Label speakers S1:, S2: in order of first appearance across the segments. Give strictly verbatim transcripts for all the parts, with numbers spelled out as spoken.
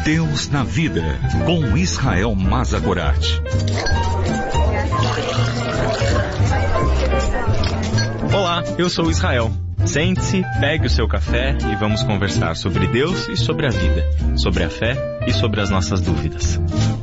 S1: Deus na Vida, com Israel Mazagorat.
S2: Olá, eu sou Israel. Sente-se, pegue o seu café e vamos conversar sobre Deus e sobre a vida, sobre a fé e sobre as nossas dúvidas.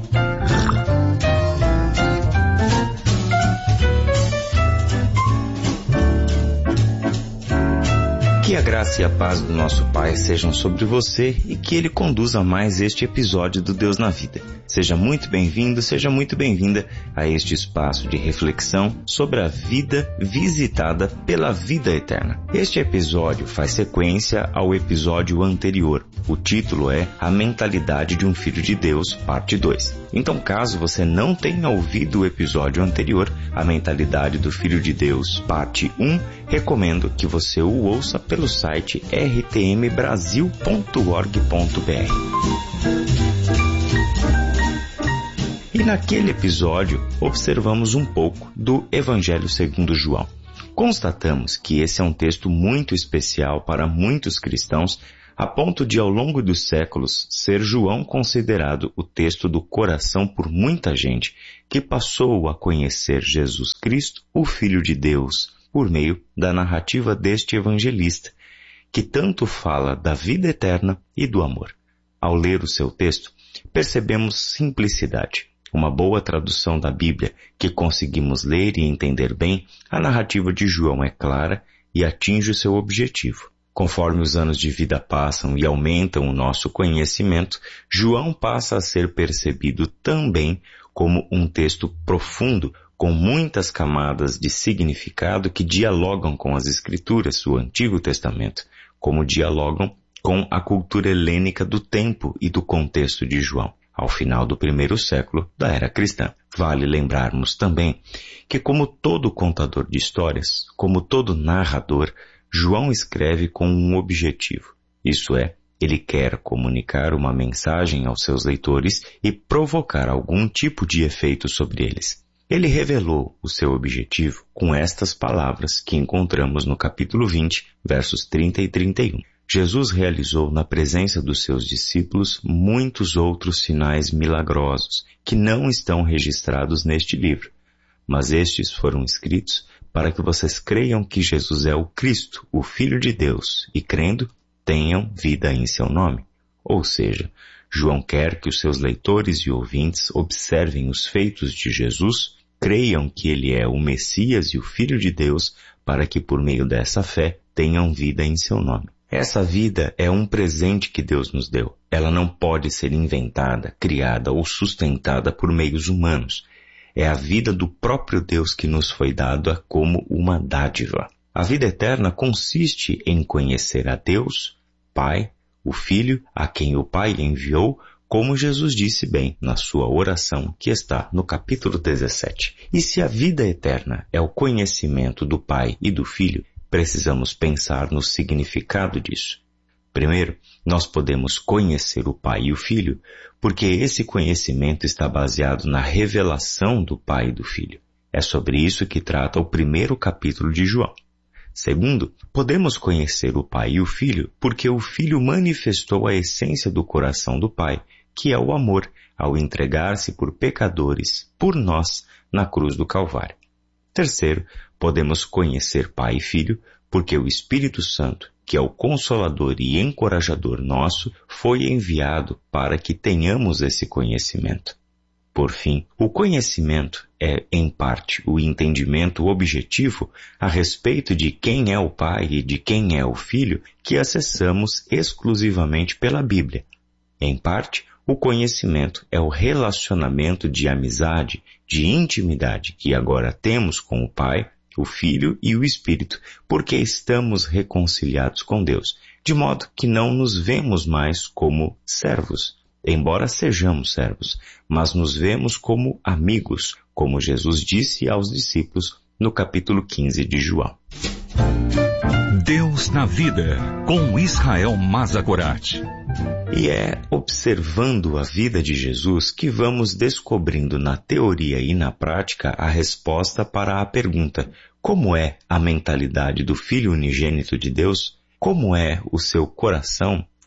S3: Que a graça e a paz do nosso Pai sejam sobre você e que Ele conduza mais este episódio do Deus na Vida. Seja muito bem-vindo, seja muito bem-vinda a este espaço de reflexão sobre a vida visitada pela vida eterna. Este episódio faz sequência ao episódio anterior. O título é A Mentalidade de um Filho de Deus, parte dois. Então, caso você não tenha ouvido o episódio anterior, A Mentalidade do Filho de Deus, parte um, recomendo que você o ouça pelo site r t m brasil ponto org ponto b r. E naquele episódio, observamos um pouco do Evangelho segundo João. Constatamos que esse é um texto muito especial para muitos cristãos, a ponto de, ao longo dos séculos, ser João considerado o texto do coração por muita gente que passou a conhecer Jesus Cristo, o Filho de Deus, por meio da narrativa deste evangelista, que tanto fala da vida eterna e do amor. Ao ler o seu texto, percebemos simplicidade. Uma boa tradução da Bíblia que conseguimos ler e entender bem, a narrativa de João é clara e atinge o seu objetivo. Conforme os anos de vida passam e aumentam o nosso conhecimento, João passa a ser percebido também como um texto profundo, com muitas camadas de significado que dialogam com as Escrituras, o Antigo Testamento, como dialogam com a cultura helênica do tempo e do contexto de João, ao final do primeiro século da era cristã. Vale lembrarmos também que, como todo contador de histórias, como todo narrador, João escreve com um objetivo, isso é, ele quer comunicar uma mensagem aos seus leitores e provocar algum tipo de efeito sobre eles. Ele revelou o seu objetivo com estas palavras que encontramos no capítulo vinte, versos trinta e trinta e um. Jesus realizou na presença dos seus discípulos muitos outros sinais milagrosos que não estão registrados neste livro, mas estes foram escritos para que vocês creiam que Jesus é o Cristo, o Filho de Deus, e crendo, tenham vida em seu nome. Ou seja, João quer que os seus leitores e ouvintes observem os feitos de Jesus, creiam que ele é o Messias e o Filho de Deus, para que por meio dessa fé tenham vida em seu nome. Essa vida é um presente que Deus nos deu. Ela não pode ser inventada, criada ou sustentada por meios humanos. É a vida do próprio Deus que nos foi dada como uma dádiva. A vida eterna consiste em conhecer a Deus, Pai, o Filho, a quem o Pai enviou, como Jesus disse bem na sua oração, que está no capítulo dezessete. E se a vida eterna é o conhecimento do Pai e do Filho, precisamos pensar no significado disso. Primeiro, nós podemos conhecer o Pai e o Filho, porque esse conhecimento está baseado na revelação do Pai e do Filho. É sobre isso que trata o primeiro capítulo de João. Segundo, podemos conhecer o Pai e o Filho porque o Filho manifestou a essência do coração do Pai, que é o amor, ao entregar-se por pecadores, por nós, na cruz do Calvário. Terceiro, podemos conhecer Pai e Filho porque o Espírito Santo, que é o Consolador e Encorajador nosso, foi enviado para que tenhamos esse conhecimento. Por fim, o conhecimento é, em parte, o entendimento objetivo a respeito de quem é o Pai e de quem é o Filho que acessamos exclusivamente pela Bíblia. Em parte, o conhecimento é o relacionamento de amizade, de intimidade que agora temos com o Pai, o Filho e o Espírito, porque estamos reconciliados com Deus, de modo que não nos vemos mais como servos, embora sejamos servos, mas nos vemos como amigos, como Jesus disse aos discípulos no capítulo quinze de João.
S1: Deus na Vida, com Israel Mazagorat.
S3: E é observando a vida de Jesus que vamos descobrindo na teoria e na prática a resposta para a pergunta: como é a mentalidade do Filho unigênito de Deus? Como é o seu coração?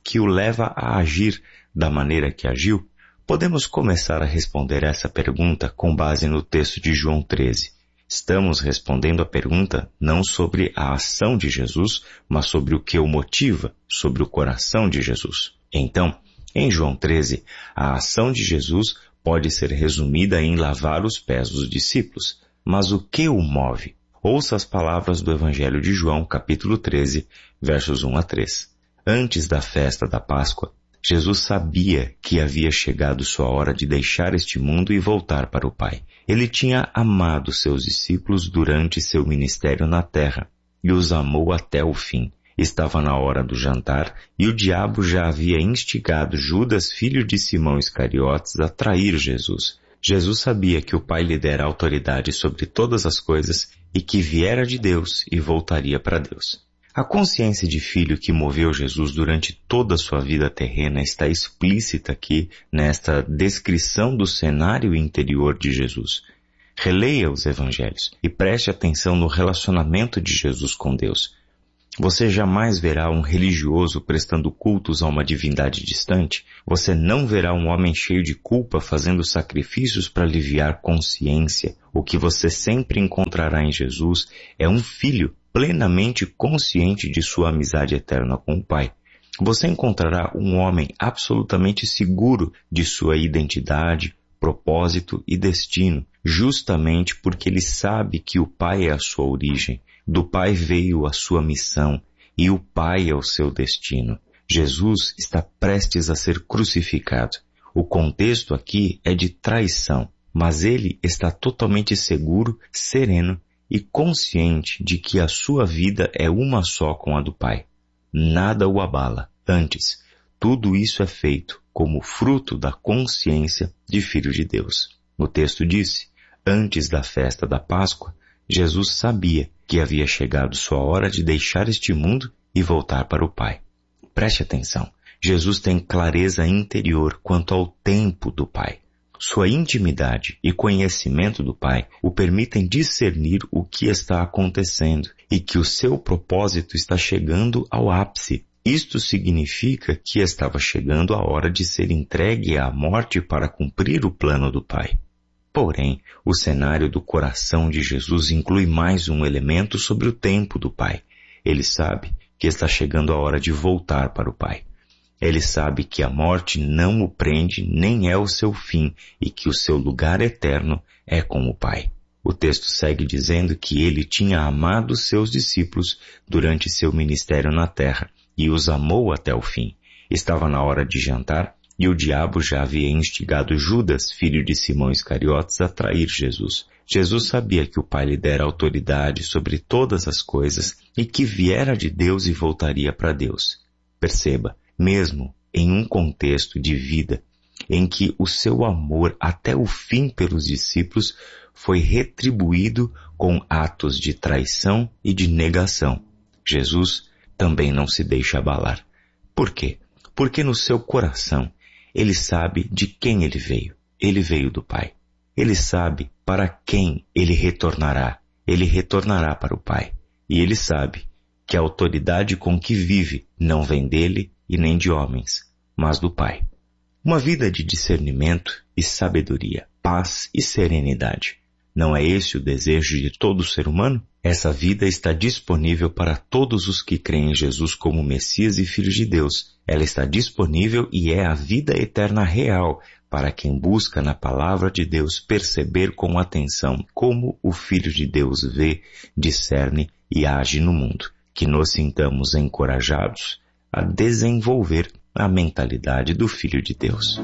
S3: que o leva a agir da maneira que agiu? Podemos começar a responder essa pergunta com base no texto de João treze. Estamos respondendo a pergunta não sobre a ação de Jesus, mas sobre o que o motiva, sobre o coração de Jesus. Então, em João treze, a ação de Jesus pode ser resumida em lavar os pés dos discípulos. Mas o que o move? Ouça as palavras do Evangelho de João, capítulo treze, versos um a três. Antes da festa da Páscoa, Jesus sabia que havia chegado sua hora de deixar este mundo e voltar para o Pai. Ele tinha amado seus discípulos durante seu ministério na terra e os amou até o fim. Estava na hora do jantar e o diabo já havia instigado Judas, filho de Simão Iscariotes, a trair Jesus. Jesus sabia que o Pai lhe dera autoridade sobre todas as coisas e que viera de Deus e voltaria para Deus. A consciência de filho que moveu Jesus durante toda a sua vida terrena está explícita aqui nesta descrição do cenário interior de Jesus. Releia os evangelhos e preste atenção no relacionamento de Jesus com Deus. Você jamais verá um religioso prestando cultos a uma divindade distante. Você não verá um homem cheio de culpa fazendo sacrifícios para aliviar consciência. O que você sempre encontrará em Jesus é um filho plenamente consciente de sua amizade eterna com o Pai. Você encontrará um homem absolutamente seguro de sua identidade, propósito e destino, justamente porque ele sabe que o Pai é a sua origem, do Pai veio a sua missão e o Pai é o seu destino. Jesus está prestes a ser crucificado. O contexto aqui é de traição, mas ele está totalmente seguro, sereno e consciente de que a sua vida é uma só com a do Pai. Nada o abala. Antes, tudo isso é feito como fruto da consciência de Filho de Deus. O texto disse, antes da festa da Páscoa, Jesus sabia que havia chegado sua hora de deixar este mundo e voltar para o Pai. Preste atenção. Jesus tem clareza interior quanto ao tempo do Pai. Sua intimidade e conhecimento do Pai o permitem discernir o que está acontecendo e que o seu propósito está chegando ao ápice. Isto significa que estava chegando a hora de ser entregue à morte para cumprir o plano do Pai. Porém, o cenário do coração de Jesus inclui mais um elemento sobre o tempo do Pai. Ele sabe que está chegando a hora de voltar para o Pai. Ele sabe que a morte não o prende nem é o seu fim e que o seu lugar eterno é com o Pai. O texto segue dizendo que ele tinha amado seus discípulos durante seu ministério na terra e os amou até o fim. Estava na hora de jantar e o diabo já havia instigado Judas, filho de Simão Iscariotes, a trair Jesus. Jesus sabia que o Pai lhe dera autoridade sobre todas as coisas e que viera de Deus e voltaria para Deus. Perceba, mesmo em um contexto de vida em que o seu amor até o fim pelos discípulos foi retribuído com atos de traição e de negação, Jesus também não se deixa abalar. Por quê? Porque no seu coração ele sabe de quem ele veio. Ele veio do Pai. Ele sabe para quem ele retornará. Ele retornará para o Pai. E ele sabe que a autoridade com que vive não vem dele e nem de homens, mas do Pai. Uma vida de discernimento e sabedoria, paz e serenidade. Não é esse o desejo de todo ser humano? Essa vida está disponível para todos os que creem em Jesus como Messias e Filho de Deus. Ela está disponível e é a vida eterna real para quem busca na palavra de Deus perceber com atenção como o Filho de Deus vê, discerne e age no mundo. Que nos sintamos encorajados a desenvolver a mentalidade do Filho de Deus.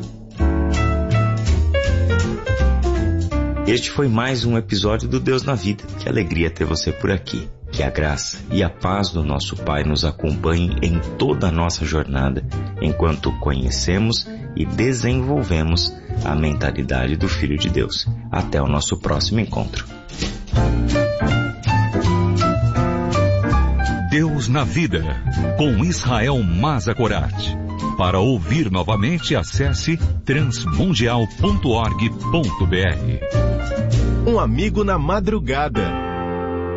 S3: Este foi mais um episódio do Deus na Vida. Que alegria ter você por aqui. Que a graça e a paz do nosso Pai nos acompanhem em toda a nossa jornada, enquanto conhecemos e desenvolvemos a mentalidade do Filho de Deus. Até o nosso próximo encontro.
S1: Deus na Vida, com Israel Mazakorati. Para ouvir novamente, acesse transmundial ponto org ponto br.
S4: Um amigo na madrugada.